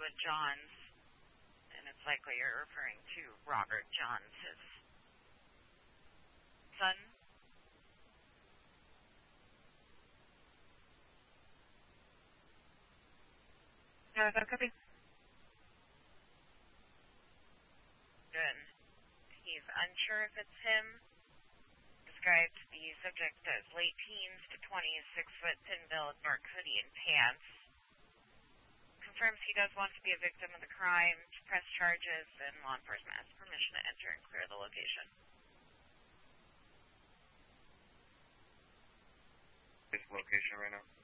Johns, and it's likely you're referring to Robert Johns, his son. That could be. Good. He's unsure if it's him. Described the subject as late teens to 20s, 6 foot, thin-built, dark hoodie and pants. Confirms he does want to be a victim of the crime, to press charges, and law enforcement has permission to enter and clear the location. This location right now?